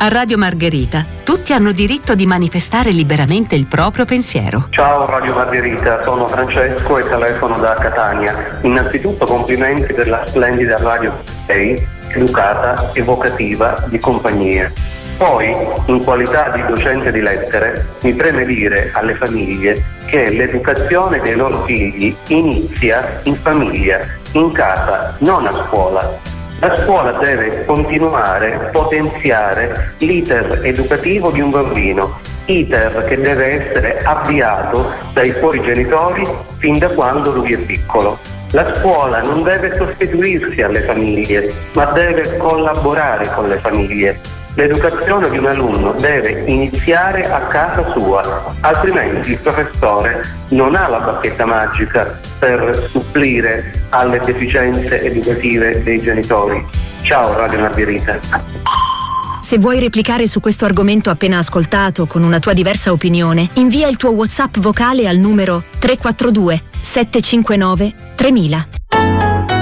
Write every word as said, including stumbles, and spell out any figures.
A Radio Margherita tutti hanno diritto di manifestare liberamente il proprio pensiero. Ciao Radio Margherita, sono Francesco e telefono da Catania. Innanzitutto complimenti per la splendida Radio sei, educata, evocativa, di compagnia. Poi, in qualità di docente di lettere, mi preme dire alle famiglie che l'educazione dei loro figli inizia in famiglia, in casa, non a scuola. La scuola deve continuare a potenziare l'iter educativo di un bambino, iter che deve essere avviato dai suoi genitori fin da quando lui è piccolo. La scuola non deve sostituirsi alle famiglie, ma deve collaborare con le famiglie. L'educazione di un alunno deve iniziare a casa sua, altrimenti il professore non ha la bacchetta magica per supplire alle deficienze educative dei genitori. Ciao Radio Margherita. Se vuoi replicare su questo argomento appena ascoltato con una tua diversa opinione, invia il tuo WhatsApp vocale al numero tre quattro due sette cinque nove tremila.